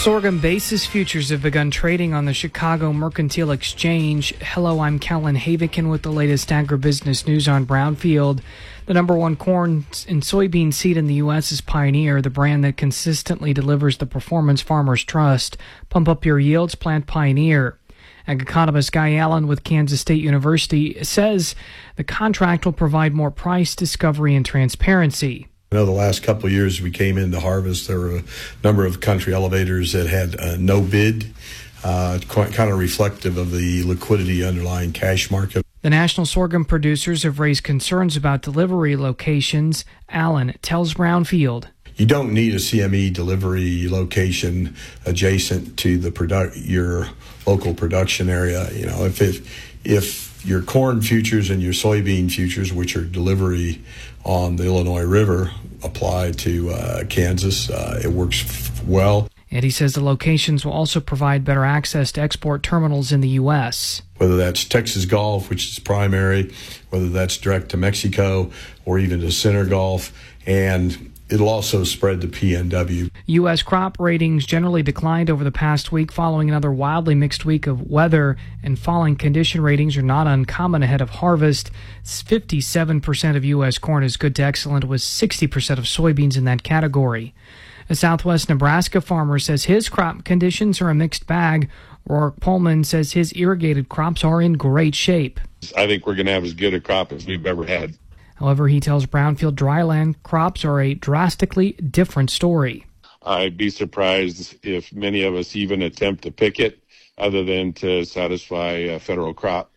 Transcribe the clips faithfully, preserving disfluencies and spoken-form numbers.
Sorghum basis futures have begun trading on the Chicago Mercantile Exchange. Hello, I'm Callan Havikin with the latest agribusiness news on Brownfield. The number one corn and soybean seed in the U S is Pioneer, the brand that consistently delivers the performance farmers trust. Pump up your yields, plant Pioneer. Ag economist Guy Allen with Kansas State University says the contract will provide more price discovery and transparency. I know the last couple of years we came into harvest, there were a number of country elevators that had uh, no bid, uh, quite, kind of reflective of the liquidity underlying cash market. The national sorghum producers have raised concerns about delivery locations. Allen tells Brownfield. You don't need a C M E delivery location adjacent to the product, your local production area. You know, if it, if your corn futures and your soybean futures, which are delivery on the Illinois River, apply to uh, Kansas, uh, it works f- well. And he says the locations will also provide better access to export terminals in the U S. Whether that's Texas Gulf, which is primary, whether that's direct to Mexico, or even to Center Gulf, and it'll also spread to P N W. U S crop ratings generally declined over the past week following another wildly mixed week of weather, and falling condition ratings are not uncommon ahead of harvest. fifty-seven percent of U S corn is good to excellent, with sixty percent of soybeans in that category. A Southwest Nebraska farmer says his crop conditions are a mixed bag. Rourke Pullman says his irrigated crops are in great shape. I think we're going to have as good a crop as we've ever had. However, he tells Brownfield dryland crops are a drastically different story. I'd be surprised if many of us even attempt to pick it other than to satisfy a federal crop.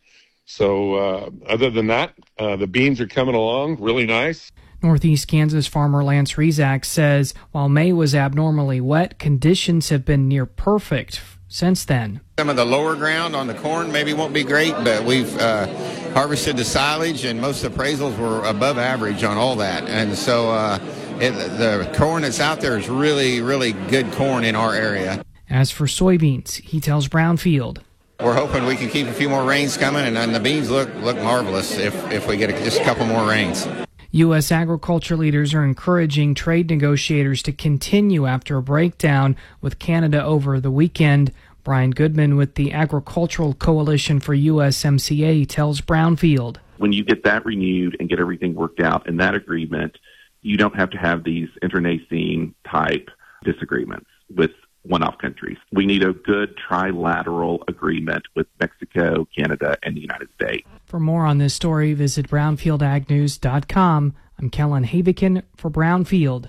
So uh, other than that, uh, the beans are coming along really nice. Northeast Kansas farmer Lance Rezac says while May was abnormally wet, conditions have been near perfect since then. Some of the lower ground on the corn maybe won't be great, but we've uh, harvested the silage, and most appraisals were above average on all that. And so uh, it, the corn that's out there is really, really good corn in our area. As for soybeans, he tells Brownfield, we're hoping we can keep a few more rains coming, and, and the beans look look marvelous if, if we get a, just a couple more rains. U S agriculture leaders are encouraging trade negotiators to continue after a breakdown with Canada over the weekend. Brian Goodman with the Agricultural Coalition for U S M C A tells Brownfield. When you get that renewed and get everything worked out in that agreement, you don't have to have these internecine type disagreements with one-off countries. We need a good trilateral agreement with Mexico, Canada, and the United States. For more on this story, visit brownfield ag news dot com. I'm Kellen Havikin for Brownfield.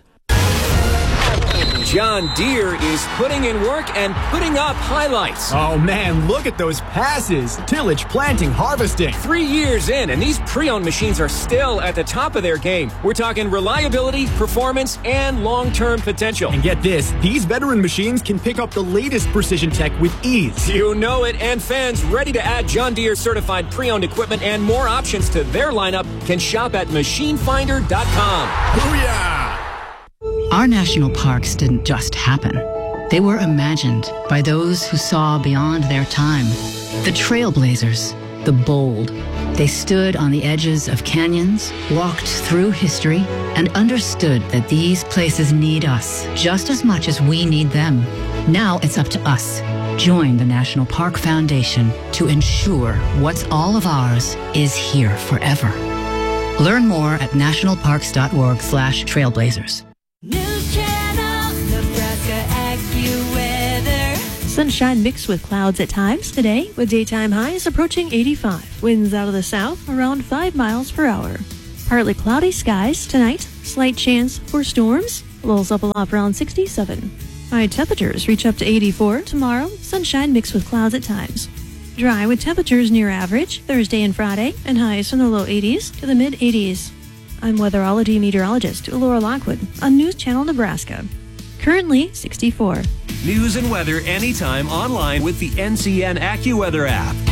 John Deere is putting in work and putting up highlights. Oh man, look at those passes. Tillage, planting, harvesting. Three years in, and these pre-owned machines are still at the top of their game. We're talking reliability, performance, and long-term potential. And get this, these veteran machines can pick up the latest precision tech with ease. You know it, and fans ready to add John Deere certified pre-owned equipment and more options to their lineup can shop at machine finder dot com. Booyah! Our national parks didn't just happen. They were imagined by those who saw beyond their time. The trailblazers, the bold. They stood on the edges of canyons, walked through history, and understood that these places need us just as much as we need them. Now it's up to us. Join the National Park Foundation to ensure what's all of ours is here forever. Learn more at national parks dot org slash trailblazers. News Channel, Nebraska AccuWeather. Sunshine mixed with clouds at times today, with daytime highs approaching eighty-five. Winds out of the south around five miles per hour. Partly cloudy skies tonight. Slight chance for storms. Lows up a lot around sixty-seven. High temperatures reach up to eighty-four tomorrow. Sunshine mixed with clouds at times. Dry with temperatures near average Thursday and Friday, and highs from the low eighties to the mid eighties. I'm weatherology meteorologist Laura Lockwood on News Channel Nebraska. Currently sixty-four. News and weather anytime online with the N C N AccuWeather app.